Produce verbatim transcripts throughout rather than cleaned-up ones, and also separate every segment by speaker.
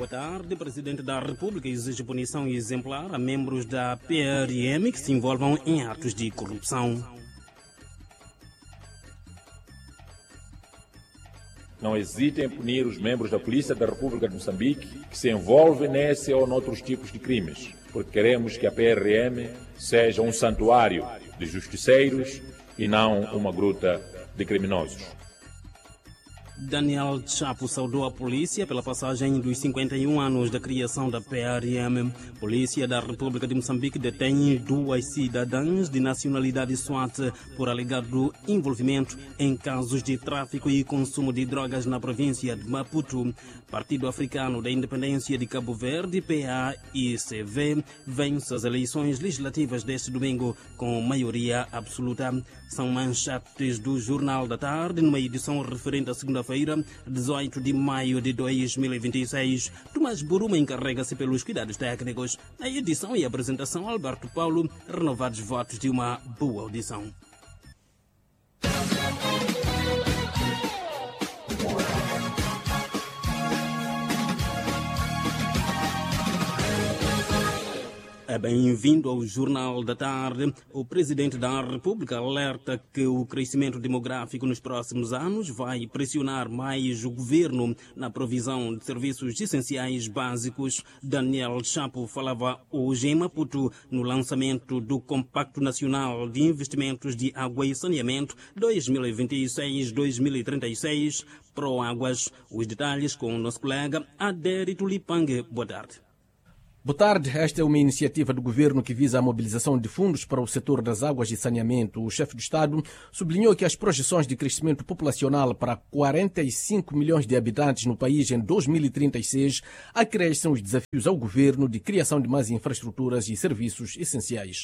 Speaker 1: Boa tarde. O Presidente da República exige punição exemplar a membros da P R M que se envolvam em atos de corrupção.
Speaker 2: Não hesitem em punir os membros da Polícia da República de Moçambique que se envolvem nesse ou noutros tipos de crimes, porque queremos que a P R M seja um santuário de justiceiros e não uma gruta de criminosos.
Speaker 1: Daniel Chapo saudou a polícia pela passagem dos cinquenta e um anos da criação da P R M. Polícia da República de Moçambique detém duas cidadãs de nacionalidade SWAT por alegado envolvimento em casos de tráfico e consumo de drogas na província de Maputo. Partido Africano da Independência de Cabo Verde, P A I C V, vence as eleições legislativas deste domingo com maioria absoluta. São manchetes do Jornal da Tarde, numa edição referente à segunda-feira, dezoito de maio de dois mil e vinte e seis. Tomás Buruma encarrega-se pelos cuidados técnicos. Na edição e apresentação, Alberto Paulo, renovados votos de uma boa audição. Bem-vindo ao Jornal da Tarde. O Presidente da República alerta que o crescimento demográfico nos próximos anos vai pressionar mais o governo na provisão de serviços essenciais básicos. Daniel Chapo falava hoje em Maputo no lançamento do Compacto Nacional de Investimentos de Água e Saneamento dois mil e vinte e seis a dois mil e trinta e seis, Proáguas. Os detalhes com o nosso colega Adérito Lipangue. Boa tarde.
Speaker 3: Boa tarde. Esta é uma iniciativa do governo que visa a mobilização de fundos para o setor das águas e saneamento. O chefe do Estado sublinhou que as projeções de crescimento populacional para quarenta e cinco milhões de habitantes no país em dois mil e trinta e seis acrescem os desafios ao governo de criação de mais infraestruturas e serviços essenciais.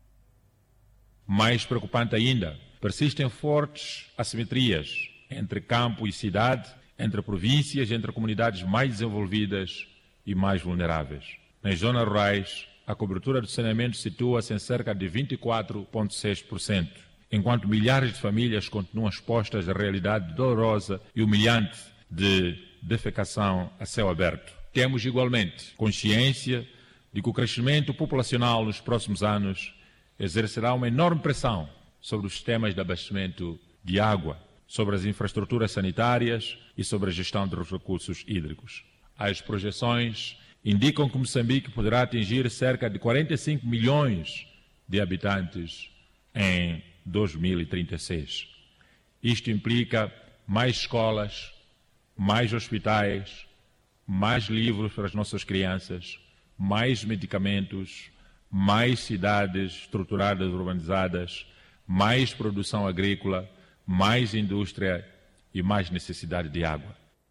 Speaker 2: Mais preocupante ainda, persistem fortes assimetrias entre campo e cidade, entre províncias, entre comunidades mais desenvolvidas e mais vulneráveis. Nas zonas rurais, a cobertura do saneamento situa-se em cerca de vinte e quatro vírgula seis por cento, enquanto milhares de famílias continuam expostas à realidade dolorosa e humilhante de defecação a céu aberto. Temos igualmente consciência de que o crescimento populacional nos próximos anos exercerá uma enorme pressão sobre os sistemas de abastecimento de água, sobre as infraestruturas sanitárias e sobre a gestão dos recursos hídricos. As projeções indicam que Moçambique poderá atingir cerca de quarenta e cinco milhões de habitantes em dois mil e trinta e seis. Isto implica mais escolas, mais hospitais, mais livros para as nossas crianças, mais medicamentos, mais cidades estruturadas, urbanizadas, mais produção agrícola, mais indústria e mais necessidade de água.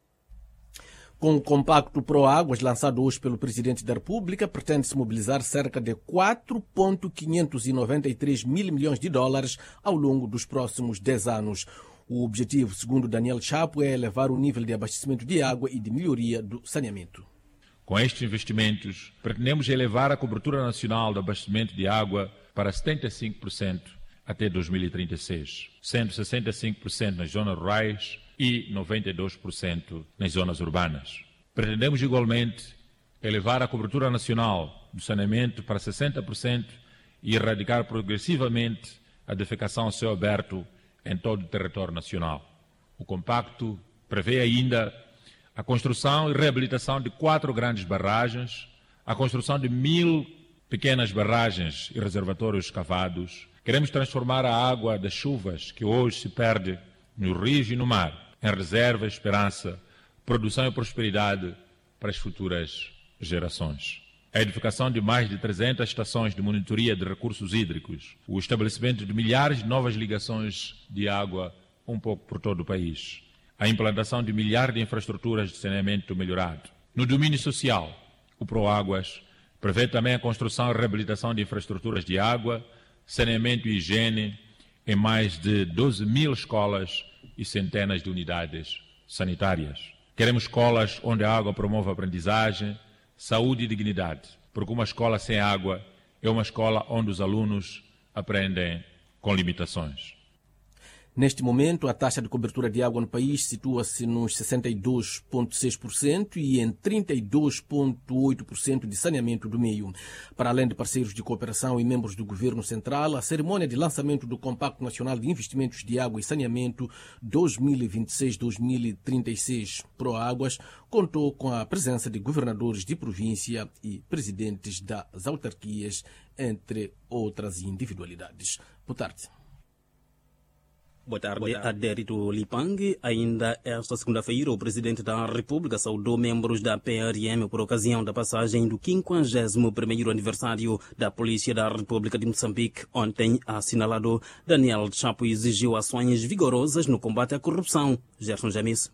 Speaker 3: Com o Compacto Proáguas, lançado hoje pelo Presidente da República, pretende-se mobilizar cerca de quatro vírgula quinhentos e noventa e três mil milhões de dólares ao longo dos próximos dez anos. O objetivo, segundo Daniel Chapo, é elevar o nível de abastecimento de água e de melhoria do saneamento.
Speaker 2: Com estes investimentos, pretendemos elevar a cobertura nacional de abastecimento de água para setenta e cinco por cento até dois mil e trinta e seis, sendo sessenta e cinco por cento nas zonas rurais e noventa e dois por cento nas zonas urbanas. Pretendemos igualmente elevar a cobertura nacional do saneamento para sessenta por cento e erradicar progressivamente a defecação a céu aberto em todo o território nacional. O compacto prevê ainda a construção e reabilitação de quatro grandes barragens, a construção de mil pequenas barragens e reservatórios escavados. Queremos transformar a água das chuvas que hoje se perde no rio e no mar em reserva, esperança, produção e prosperidade para as futuras gerações. A edificação de mais de trezentas estações de monitoria de recursos hídricos, o estabelecimento de milhares de novas ligações de água um pouco por todo o país, a implantação de milhares de infraestruturas de saneamento melhorado. No domínio social, o Proáguas prevê também a construção e reabilitação de infraestruturas de água, saneamento e higiene em mais de doze mil escolas e centenas de unidades sanitárias. Queremos escolas onde a água promove a aprendizagem, saúde e dignidade, porque uma escola sem água é uma escola onde os alunos aprendem com limitações.
Speaker 3: Neste momento, a taxa de cobertura de água no país situa-se nos sessenta e dois vírgula seis por cento e em trinta e dois vírgula oito por cento de saneamento do meio. Para além de parceiros de cooperação e membros do Governo Central, a cerimônia de lançamento do Compacto Nacional de Investimentos de Água e Saneamento dois mil e vinte e seis a dois mil e trinta e seis Proáguas contou com a presença de governadores de província e presidentes das autarquias, entre outras individualidades. Boa tarde.
Speaker 1: Boa tarde, Adérito Lipang. Ainda esta segunda-feira, o Presidente da República saudou membros da P R M por ocasião da passagem do quinquagésimo primeiro aniversário da Polícia da República de Moçambique. Ontem, assinalado, Daniel Chapo exigiu ações vigorosas no combate à corrupção. Gerson Jamis.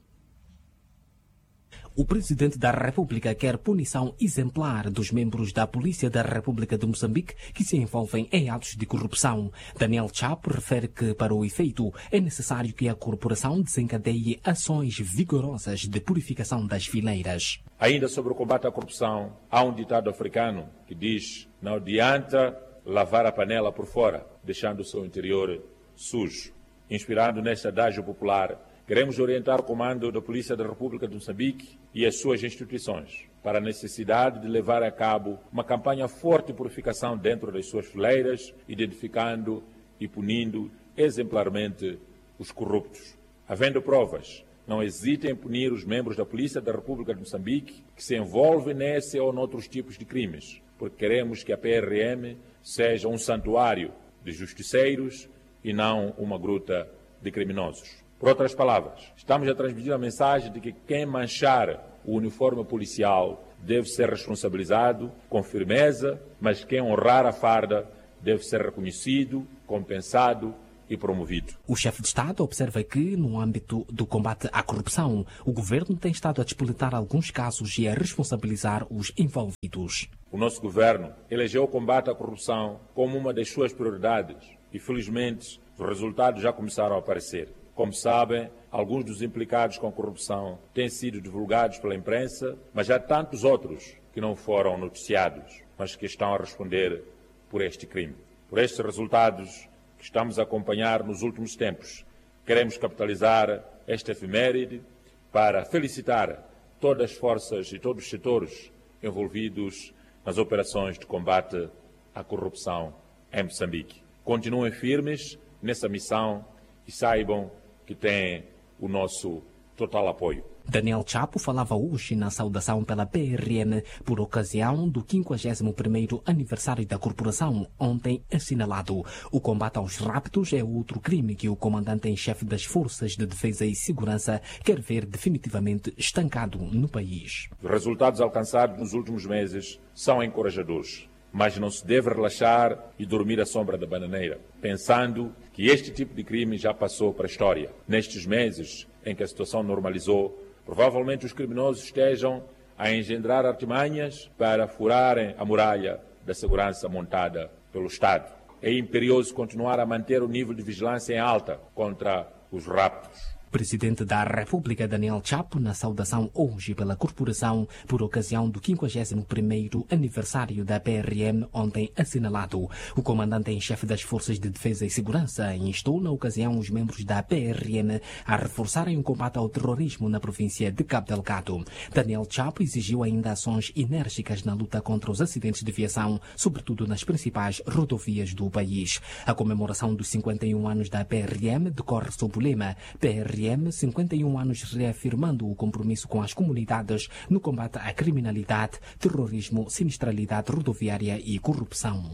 Speaker 4: O Presidente da República quer punição exemplar dos membros da Polícia da República de Moçambique que se envolvem em atos de corrupção. Daniel Chapo refere que, para o efeito, é necessário que a corporação desencadeie ações vigorosas de purificação das fileiras.
Speaker 2: Ainda sobre o combate à corrupção, há um ditado africano que diz: não adianta lavar a panela por fora, deixando o seu interior sujo. Inspirado neste adágio popular, queremos orientar o comando da Polícia da República de Moçambique e as suas instituições para a necessidade de levar a cabo uma campanha forte de purificação dentro das suas fileiras, identificando e punindo exemplarmente os corruptos. Havendo provas, não hesitem em punir os membros da Polícia da República de Moçambique que se envolvem nesse ou noutros tipos de crimes, porque queremos que a P R M seja um santuário de justiceiros e não uma gruta de criminosos. Por outras palavras, estamos a transmitir a mensagem de que quem manchar o uniforme policial deve ser responsabilizado com firmeza, mas quem honrar a farda deve ser reconhecido, compensado e promovido.
Speaker 4: O chefe de Estado observa que, no âmbito do combate à corrupção, o governo tem estado a despolitar alguns casos e a responsabilizar os envolvidos.
Speaker 2: O nosso governo elegeu o combate à corrupção como uma das suas prioridades e, felizmente, os resultados já começaram a aparecer. Como sabem, alguns dos implicados com a corrupção têm sido divulgados pela imprensa, mas há tantos outros que não foram noticiados, mas que estão a responder por este crime. Por estes resultados que estamos a acompanhar nos últimos tempos, queremos capitalizar esta efeméride para felicitar todas as forças e todos os setores envolvidos nas operações de combate à corrupção em Moçambique. Continuem firmes nessa missão e saibam que tem o nosso total apoio.
Speaker 4: Daniel Chapo falava hoje na saudação pela P R M por ocasião do quinquagésimo primeiro aniversário da corporação, ontem assinalado. O combate aos raptos é outro crime que o comandante em chefe das Forças de Defesa e Segurança quer ver definitivamente estancado no país.
Speaker 2: Os resultados alcançados nos últimos meses são encorajadores, mas não se deve relaxar e dormir à sombra da bananeira, pensando que este tipo de crime já passou para a história. Nestes meses em que a situação normalizou, provavelmente os criminosos estejam a engendrar artimanhas para furarem a muralha da segurança montada pelo Estado. É imperioso continuar a manter o nível de vigilância em alta contra os raptos.
Speaker 4: Presidente da República Daniel Chapo na saudação hoje pela corporação por ocasião do quinquagésimo primeiro aniversário da P R M, ontem assinalado. O comandante em chefe das Forças de Defesa e Segurança instou na ocasião os membros da P R M a reforçarem o combate ao terrorismo na província de Cabo Delgado. Daniel Chapo exigiu ainda ações enérgicas na luta contra os acidentes de viação, sobretudo nas principais rodovias do país. A comemoração dos cinquenta e um anos da P R M decorre sob o lema P R M cinquenta e um anos, reafirmando o compromisso com as comunidades no combate à criminalidade, terrorismo, sinistralidade rodoviária e corrupção.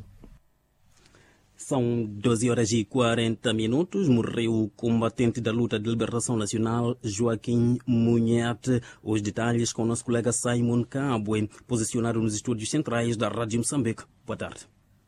Speaker 1: São doze horas e quarenta minutos. Morreu o combatente da luta de libertação nacional, Joaquim Munhete. Os detalhes com o nosso colega Simon Cabwe, posicionado nos estúdios centrais da Rádio Moçambique. Boa tarde.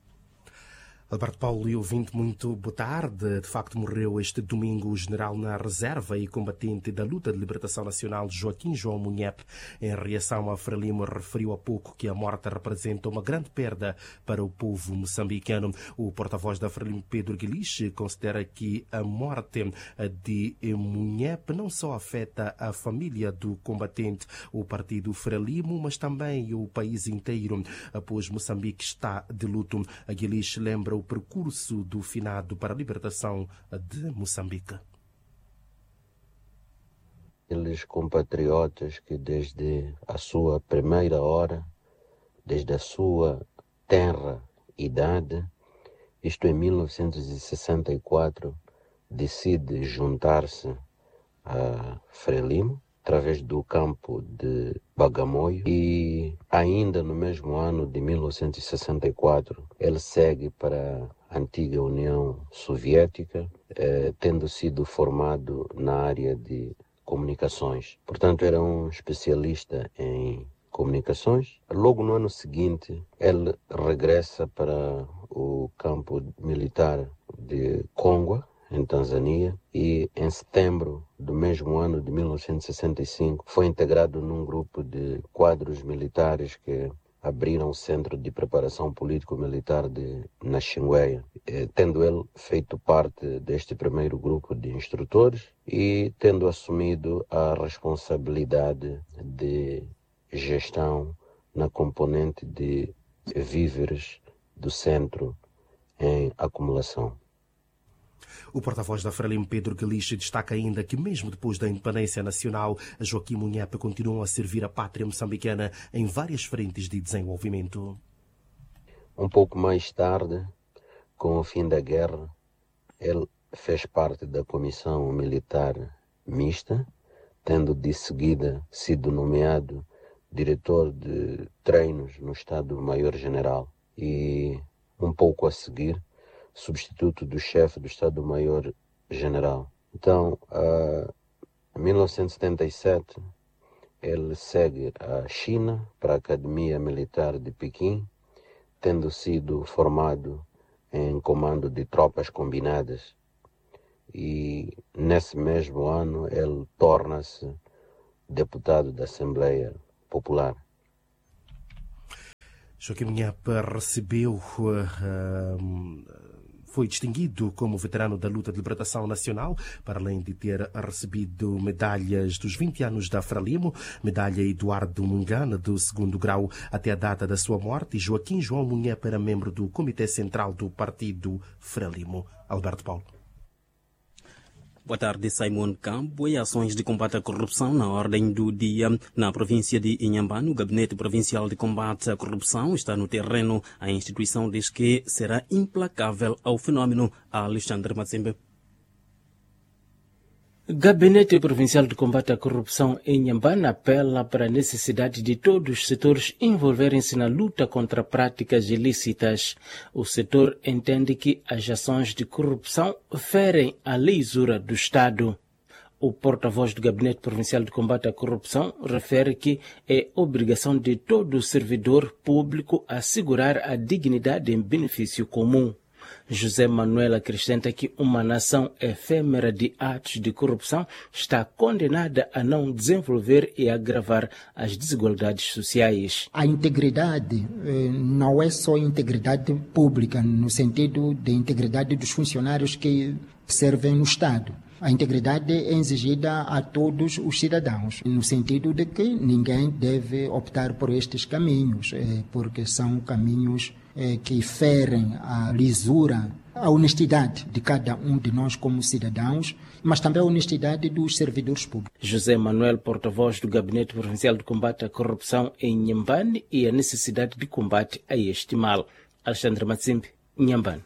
Speaker 5: Alberto Paulo e ouvinte, muito boa tarde. De facto, morreu este domingo o general na reserva e combatente da luta de libertação nacional Joaquim João Munhep. Em reação a Frelimo, referiu há pouco que a morte representa uma grande perda para o povo moçambicano. O porta-voz da Frelimo, Pedro Guilish, considera que a morte de Munhep não só afeta a família do combatente, o partido Frelimo, mas também o país inteiro, pois Moçambique está de luto. A Guilish lembra o percurso do finado para a libertação de Moçambique.
Speaker 6: Aqueles compatriotas que desde a sua primeira hora, desde a sua tenra idade, isto em mil novecentos e sessenta e quatro, decide juntar-se a Frelimo, através do campo de Bagamoio, e ainda no mesmo ano de mil novecentos e sessenta e quatro ele segue para a antiga União Soviética, eh, tendo sido formado na área de comunicações. Portanto, era um especialista em comunicações. Logo no ano seguinte, ele regressa para o campo militar de Kongwa, em Tanzânia, e em setembro do mesmo ano de mil novecentos e sessenta e cinco foi integrado num grupo de quadros militares que abriram o Centro de Preparação Político-Militar de Naxingueia, tendo ele feito parte deste primeiro grupo de instrutores e tendo assumido a responsabilidade de gestão na componente de víveres do centro em acumulação.
Speaker 5: O porta-voz da Frelimo, Pedro Galice, destaca ainda que mesmo depois da independência nacional, Joaquim Munhepe continua a servir a pátria moçambicana em várias frentes de desenvolvimento.
Speaker 6: Um pouco mais tarde, com o fim da guerra, ele fez parte da Comissão Militar Mista, tendo de seguida sido nomeado diretor de treinos no Estado-Maior-General e, um pouco a seguir, substituto do chefe do Estado-Maior-General. Então, em mil novecentos e setenta e sete, ele segue a China para a Academia Militar de Pequim, tendo sido formado em comando de tropas combinadas. E, nesse mesmo ano, ele torna-se deputado da Assembleia Popular.
Speaker 5: Joaquim Munhepe recebeu... Uh, uh, Foi distinguido como veterano da luta de libertação nacional, para além de ter recebido medalhas dos vinte anos da Frelimo, medalha Eduardo Mungana, do segundo grau, até a data da sua morte. E Joaquim João Munhepe era membro do Comitê Central do Partido Frelimo. Alberto Paulo.
Speaker 1: Boa tarde, Simon Campo. E ações de combate à corrupção na ordem do dia. Na província de Inhambane, o Gabinete Provincial de Combate à Corrupção está no terreno. A instituição diz que será implacável ao fenómeno. Alexandre Matsembe.
Speaker 7: Gabinete Provincial de Combate à Corrupção em Inhambane apela para a necessidade de todos os setores envolverem-se na luta contra práticas ilícitas. O setor entende que as ações de corrupção ferem a lisura do Estado. O porta-voz do Gabinete Provincial de Combate à Corrupção refere que é obrigação de todo servidor público assegurar a dignidade em benefício comum. José Manuel acrescenta que uma nação efêmera de atos de corrupção está condenada a não desenvolver e agravar as desigualdades sociais.
Speaker 8: A integridade eh, não é só integridade pública, no sentido de integridade dos funcionários que servem no Estado. A integridade é exigida a todos os cidadãos, no sentido de que ninguém deve optar por estes caminhos, eh, porque são caminhos eh, que ferem a lisura, a honestidade de cada um de nós como cidadãos, mas também a honestidade dos servidores públicos.
Speaker 7: José Manuel, porta-voz do Gabinete Provincial de Combate à Corrupção em Inhambane, e a necessidade de combate a este mal. Alexandre Matsimbe, Inhambane.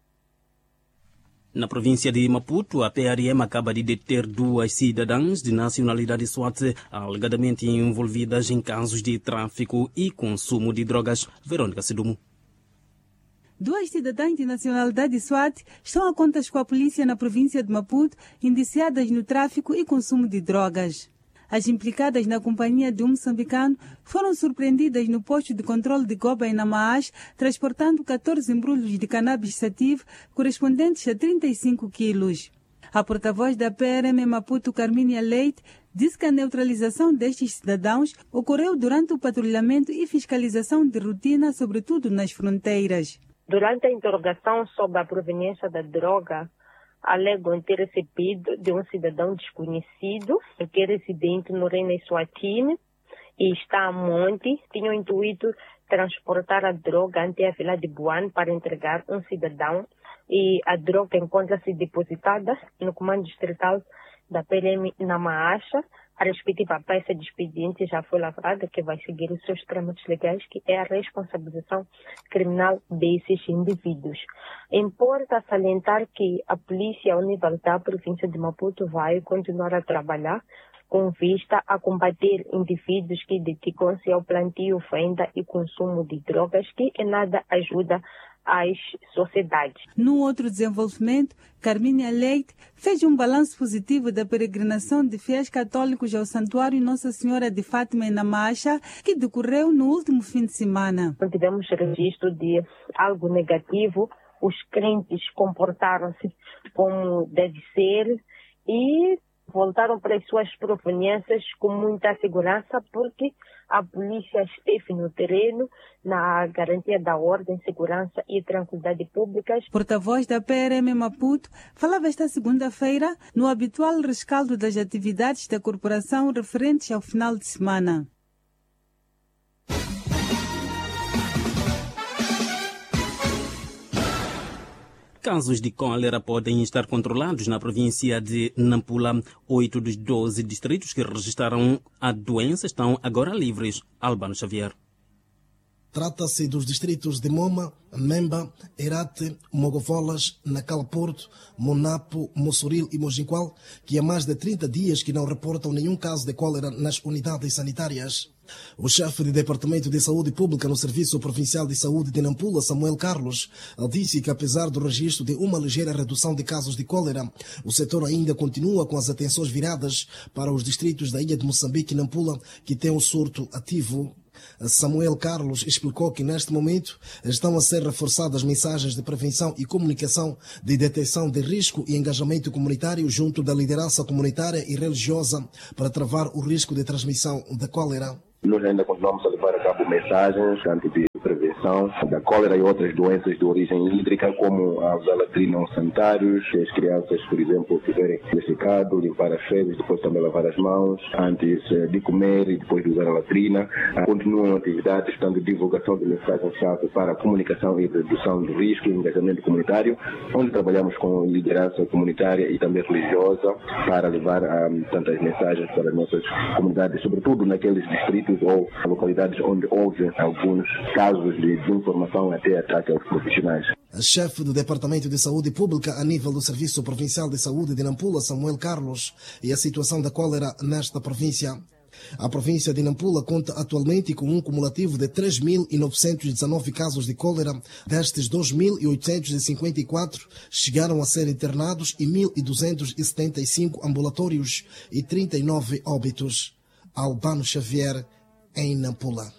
Speaker 1: Na província de Maputo, a P R M acaba de deter duas cidadãs de nacionalidade Swat, alegadamente envolvidas em casos de tráfico e consumo de drogas. Verônica Sidumo.
Speaker 9: Duas cidadãs de nacionalidade Swat estão a contas com a polícia na província de Maputo, indiciadas no tráfico e consumo de drogas. As implicadas na companhia de um moçambicano foram surpreendidas no posto de controle de Goba em Namaás, transportando catorze embrulhos de cannabis sativa correspondentes a trinta e cinco quilos. A porta-voz da P R M Maputo, Carmínia Leite, disse que a neutralização destes cidadãos ocorreu durante o patrulhamento e fiscalização de rotina, sobretudo nas fronteiras.
Speaker 10: Durante a interrogação sobre a proveniência da droga, alegam ter recebido de um cidadão desconhecido, que é residente no Reino Eswatini e está a monte. Tinham o intuito transportar a droga até a vila de Buane para entregar um cidadão e a droga encontra-se depositada no comando distrital da P R M na Maacha. A respectiva peça de expediente já foi lavrada, que vai seguir os seus trâmites legais, que é a responsabilização criminal desses indivíduos. Importa salientar que a polícia, ao nível da província de Maputo, vai continuar a trabalhar com vista a combater indivíduos que dedicam-se ao plantio, venda e consumo de drogas, que em nada ajuda às sociedades.
Speaker 9: No outro desenvolvimento, Carmínia Leite fez um balanço positivo da peregrinação de fiéis católicos ao Santuário Nossa Senhora de Fátima em Namacha, que decorreu no último fim de semana.
Speaker 10: Não tivemos registro de algo negativo, os crentes comportaram-se como deve ser e voltaram para as suas proveniências com muita segurança, porque a polícia esteve no terreno na garantia da ordem, segurança e tranquilidade públicas.
Speaker 9: Porta-voz da P R M Maputo falava esta segunda-feira no habitual rescaldo das atividades da corporação referentes ao final de semana.
Speaker 1: Casos de cólera podem estar controlados na província de Nampula. Oito dos doze distritos que registraram a doença estão agora livres. Albano Xavier.
Speaker 11: Trata-se dos distritos de Moma, Memba, Herate, Mogovolas, Nacalporto, Monapo, Mossoril e Mojinqual, que há mais de trinta dias que não reportam nenhum caso de cólera nas unidades sanitárias. O chefe de Departamento de Saúde Pública no Serviço Provincial de Saúde de Nampula, Samuel Carlos, disse que apesar do registro de uma ligeira redução de casos de cólera, o setor ainda continua com as atenções viradas para os distritos da ilha de Moçambique e Nampula, que têm um surto ativo. Samuel Carlos explicou que neste momento estão a ser reforçadas mensagens de prevenção e comunicação de detecção de risco e engajamento comunitário junto da liderança comunitária e religiosa para travar o risco de transmissão da cólera.
Speaker 12: Nós ainda continuamos a levar a cabo mensagens, tanto de prevenção da cólera e outras doenças de origem hídrica, como a usar latrina sanitários, que as crianças, por exemplo, tiverem secado, limpar as fezes, depois também lavar as mãos, antes de comer e depois de usar a latrina. Continuam atividades, tanto de divulgação de mensagens-chave para a comunicação e redução do risco e engajamento comunitário, onde trabalhamos com liderança comunitária e também religiosa para levar um, tantas mensagens para as nossas comunidades, sobretudo naqueles distritos ou localidades onde houve alguns casos de desinformação até ataque aos profissionais.
Speaker 11: A chefe do Departamento de Saúde Pública a nível do Serviço Provincial de Saúde de Nampula, Samuel Carlos, e a situação da cólera nesta província. A província de Nampula conta atualmente com um cumulativo de três mil novecentos e dezenove casos de cólera. Destes, dois mil oitocentos e cinquenta e quatro chegaram a ser internados e mil duzentos e setenta e cinco ambulatórios e trinta e nove óbitos. Albano Xavier, em Nampula.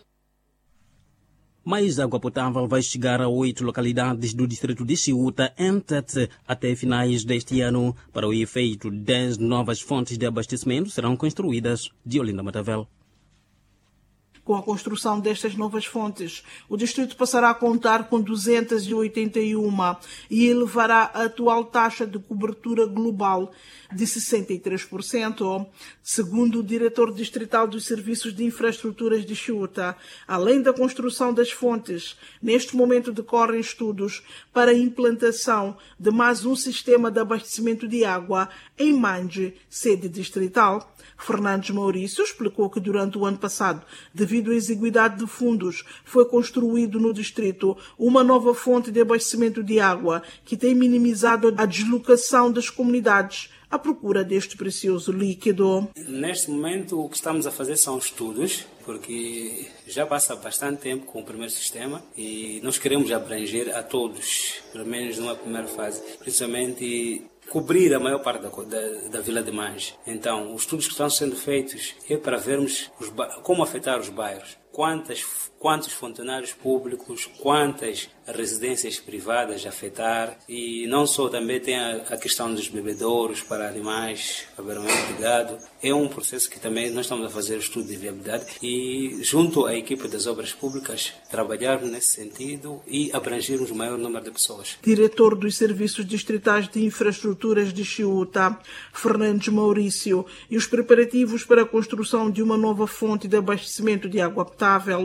Speaker 1: Mais água potável vai chegar a oito localidades do distrito de Chiuta, em Tete, até finais deste ano. Para o efeito, dez novas fontes de abastecimento serão construídas. De Olinda Matavel.
Speaker 13: Com a construção destas novas fontes, o distrito passará a contar com duzentas e oitenta e uma e elevará a atual taxa de cobertura global de sessenta e três por cento. Segundo o diretor distrital dos Serviços de Infraestruturas de Chiuta, além da construção das fontes, neste momento decorrem estudos para a implantação de mais um sistema de abastecimento de água em Manje, sede distrital. Fernandes Maurício explicou que durante o ano passado, devido à exiguidade de fundos, foi construído no distrito uma nova fonte de abastecimento de água que tem minimizado a deslocação das comunidades à procura deste precioso líquido.
Speaker 14: Neste momento, o que estamos a fazer são estudos, porque já passa bastante tempo com o primeiro sistema e nós queremos abranger a todos, pelo menos numa primeira fase, principalmente cobrir a maior parte da, da, da Vila de Manje. Então, os estudos que estão sendo feitos é para vermos os, como afetar os bairros, quantas, quantos funcionários públicos, quantas residências privadas afetar, e não só, também tem a, a questão dos bebedouros para animais, abrigamento de gado. É um processo que também nós estamos a fazer estudo de viabilidade e, junto à equipe das obras públicas, trabalhar nesse sentido e abrangirmos o maior número de pessoas.
Speaker 13: Diretor dos Serviços Distritais de Infraestruturas de Chiuta, Fernandes Maurício, e os preparativos para a construção de uma nova fonte de abastecimento de água potável em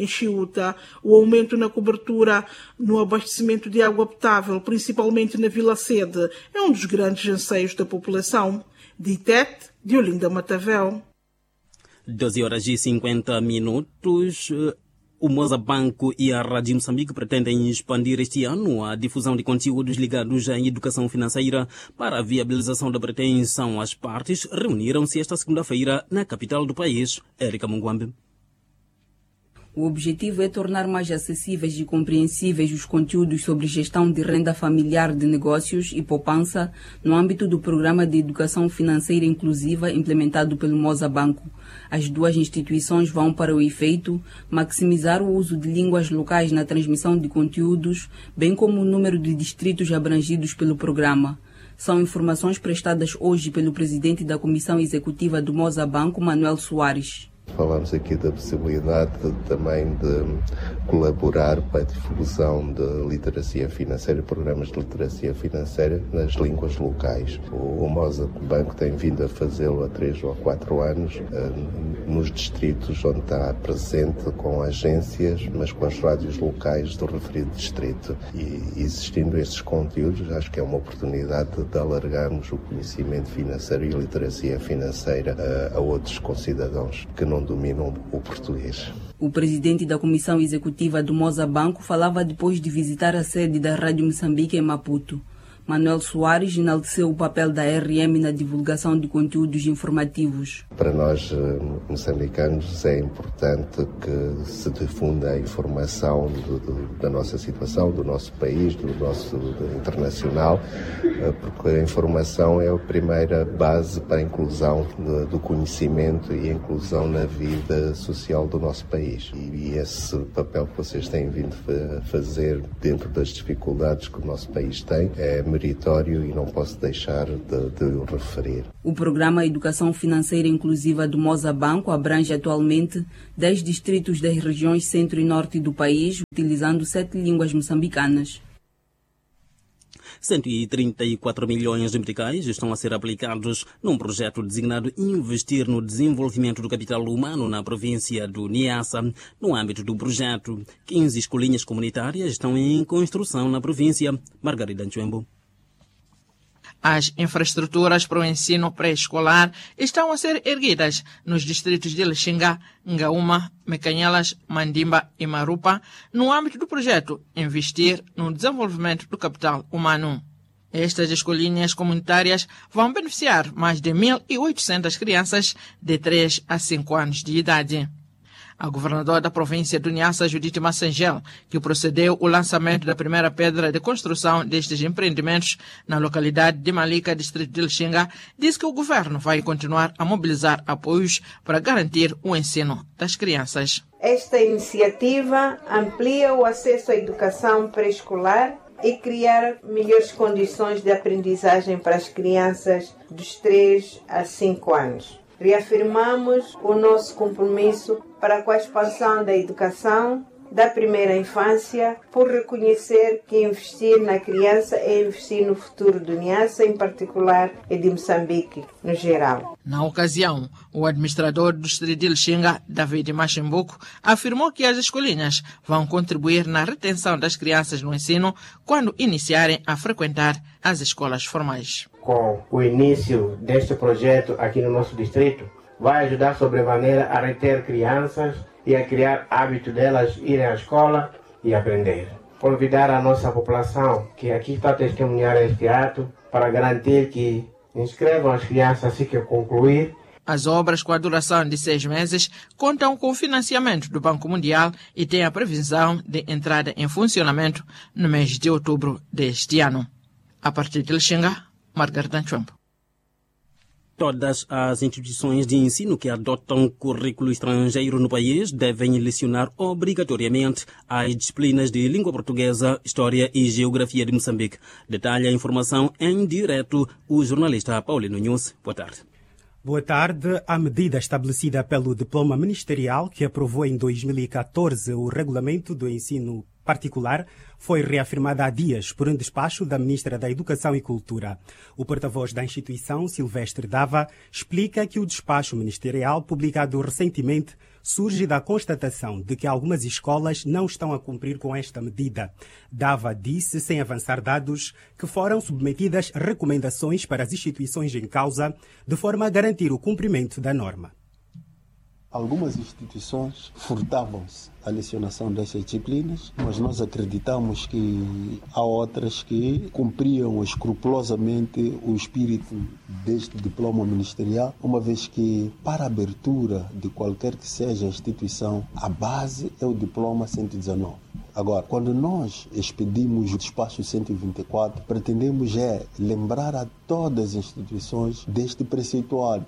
Speaker 13: Chiuta. O aumento na cobertura no abastecimento de água potável, principalmente na Vila Sede, é um dos grandes anseios da população. De Tete, de Olinda Matavel.
Speaker 1: doze horas e cinquenta minutos. O Mozabanco e a Rádio Moçambique pretendem expandir este ano a difusão de conteúdos ligados à educação financeira para a viabilização da pretensão. As partes reuniram-se esta segunda-feira na capital do país, Érica Munguambe.
Speaker 15: O objetivo é tornar mais acessíveis e compreensíveis os conteúdos sobre gestão de renda familiar de negócios e poupança no âmbito do Programa de Educação Financeira Inclusiva implementado pelo Mozabanco. As duas instituições vão, para o efeito, maximizar o uso de línguas locais na transmissão de conteúdos, bem como o número de distritos abrangidos pelo programa. São informações prestadas hoje pelo presidente da Comissão Executiva do Mozabanco, Manuel Soares.
Speaker 16: Falamos aqui da possibilidade de, também de colaborar para a difusão de literacia financeira, programas de literacia financeira nas línguas locais. O, o Mozabanco tem vindo a fazê-lo há três ou quatro anos, eh, nos distritos onde está presente com agências, mas com as rádios locais do referido distrito. E existindo estes conteúdos, acho que é uma oportunidade de alargarmos o conhecimento financeiro e a literacia financeira eh, a outros concidadãos que não dominam o português.
Speaker 15: O presidente da Comissão Executiva do Mozabanco falava depois de visitar a sede da Rádio Moçambique em Maputo. Manuel Soares enalteceu o papel da R M na divulgação de conteúdos informativos.
Speaker 16: Para nós, moçambicanos, é importante que se difunda a informação do, do, da nossa situação, do nosso país, do nosso do internacional, porque a informação é a primeira base para a inclusão do, do conhecimento e a inclusão na vida social do nosso país. E esse papel que vocês têm vindo a fazer dentro das dificuldades que o nosso país tem é meritório e não posso deixar de, de o referir.
Speaker 15: O programa Educação Financeira Inclusiva do Mozabanco abrange atualmente dez distritos das regiões centro e norte do país, utilizando sete línguas moçambicanas.
Speaker 1: cento e trinta e quatro milhões de meticais estão a ser aplicados num projeto designado Investir no Desenvolvimento do Capital Humano na província do Niassa. No âmbito do projeto, quinze escolinhas comunitárias estão em construção na província. Margarida Nchembo.
Speaker 17: As infraestruturas para o ensino pré-escolar estão a ser erguidas nos distritos de Lixinga, Ngaúma, Mecanhelas, Mandimba e Marupa, no âmbito do projeto Investir no Desenvolvimento do Capital Humano. Estas escolinhas comunitárias vão beneficiar mais de mil e oitocentas crianças de três a cinco anos de idade. A governadora da província do Niassa, Judite Massangel, que procedeu o lançamento da primeira pedra de construção destes empreendimentos na localidade de Malika, distrito de Lixinga, disse que o governo vai continuar a mobilizar apoios para garantir o ensino das crianças.
Speaker 18: Esta iniciativa amplia o acesso à educação pré-escolar e criar melhores condições de aprendizagem para as crianças dos três a cinco anos. Reafirmamos o nosso compromisso para com a expansão da educação da primeira infância, por reconhecer que investir na criança é investir no futuro do Niassa, em particular, e de Moçambique, no geral.
Speaker 17: Na ocasião, o administrador do distrito de Lixinga, David Machimbuco, afirmou que as escolinhas vão contribuir na retenção das crianças no ensino quando iniciarem a frequentar as escolas formais.
Speaker 19: Com o início deste projeto aqui no nosso distrito, vai ajudar sobremaneira a reter crianças e a criar hábito delas irem à escola e aprender. Convidar a nossa população que aqui está a testemunhar este ato para garantir que inscrevam as crianças assim que concluir.
Speaker 17: As obras, com a duração de seis meses, contam com o financiamento do Banco Mundial e têm a previsão de entrada em funcionamento no mês de outubro deste ano. A partir de Lixinga, Margarida Nchembo.
Speaker 1: Todas as instituições de ensino que adotam currículo estrangeiro no país devem lecionar obrigatoriamente as disciplinas de língua portuguesa, história e geografia de Moçambique. Detalha a informação em direto o jornalista Paulino Nunes. Boa tarde.
Speaker 20: Boa tarde. A medida estabelecida pelo Diploma Ministerial, que aprovou em dois mil e catorze o Regulamento do Ensino particular foi reafirmada há dias por um despacho da Ministra da Educação e Cultura. O porta-voz da instituição, Silvestre Dava, explica que o despacho ministerial publicado recentemente surge da constatação de que algumas escolas não estão a cumprir com esta medida. Dava disse, sem avançar dados, que foram submetidas recomendações para as instituições em causa, de forma a garantir o cumprimento da norma.
Speaker 21: Algumas instituições furtavam-se a lecionação destas disciplinas, mas nós acreditamos que há outras que cumpriam escrupulosamente o espírito deste diploma ministerial, uma vez que, para a abertura de qualquer que seja a instituição, a base é o diploma cento e dezenove. Agora, quando nós expedimos o despacho cento e vinte e quatro, pretendemos é lembrar a todas as instituições deste preceituado.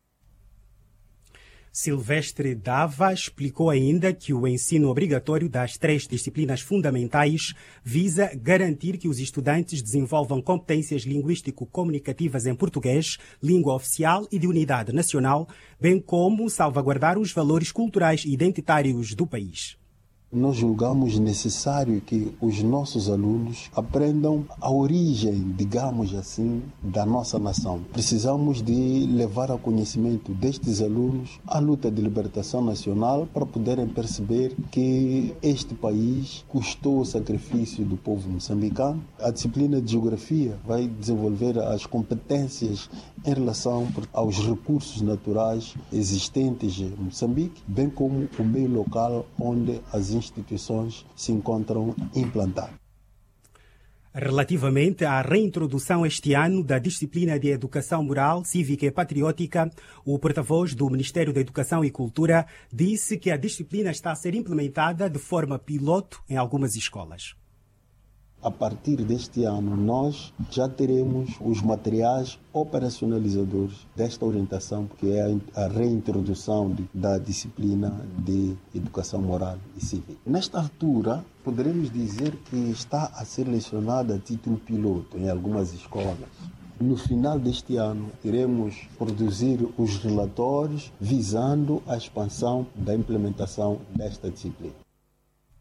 Speaker 20: Silvestre Dava explicou ainda que o ensino obrigatório das três disciplinas fundamentais visa garantir que os estudantes desenvolvam competências linguístico-comunicativas em português, língua oficial e de unidade nacional, bem como salvaguardar os valores culturais e identitários do país.
Speaker 21: Nós julgamos necessário que os nossos alunos aprendam a origem, digamos assim, da nossa nação. Precisamos de levar ao conhecimento destes alunos a luta de libertação nacional para poderem perceber que este país custou o sacrifício do povo moçambicano. A disciplina de geografia vai desenvolver as competências em relação aos recursos naturais existentes em Moçambique, bem como o meio local onde as instituições se encontram implantadas.
Speaker 20: Relativamente à reintrodução este ano da disciplina de Educação Moral, Cívica e Patriótica, o porta-voz do Ministério da Educação e Cultura disse que a disciplina está a ser implementada de forma piloto em algumas escolas.
Speaker 21: A partir deste ano, nós já teremos os materiais operacionalizadores desta orientação, que é a reintrodução de, da disciplina de Educação Moral e Cívica. Nesta altura, poderemos dizer que está a ser lecionada a título piloto em algumas escolas. No final deste ano, iremos produzir os relatórios visando a expansão da implementação desta disciplina.